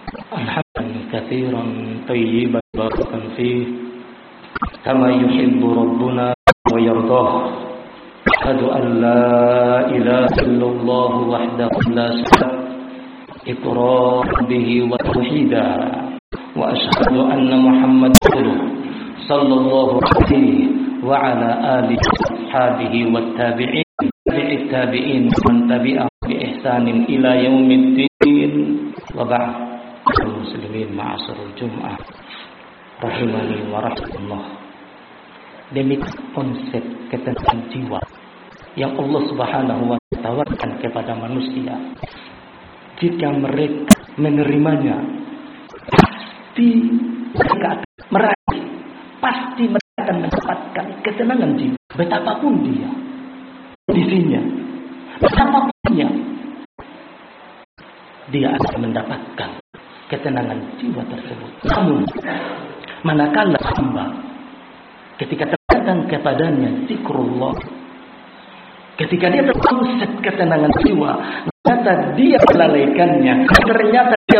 حمدا كثيرا طيبا باركا فيه كما يحب ربنا ويرضاه. أشهد أن لا إله إلا الله وحده لا شريك له إقرارا به وتوحيدا، وأشهد أن محمدا صلى الله عليه وعلى آله وأصحابه والتابعين التابعين ومن تبعهم بإحسان إلى يوم الدين. وبعد، المسلمين معاشر الجمعة rahimani wa rahmatullah. Demi konsep ketenangan jiwa yang Allah Subhanahu wa ta'ala tawarkan kepada manusia, jika mereka menerimanya, pasti mereka akan meraih, pasti mereka akan mendapatkan ketenangan jiwa. Betapapun dia kondisinya, betapapun dia akan mendapatkan ketenangan jiwa tersebut. Namun manakala hamba ketika terdatang kepadanya zikrullah, ketika dia terkonsep ketenangan jiwa, ternyata dia melalaikannya, ternyata